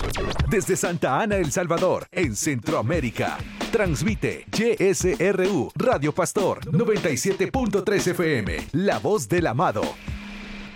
Desde Santa Ana, El Salvador, en Centroamérica. Transmite YSRU Radio Pastor 97.3 FM, La Voz del Amado.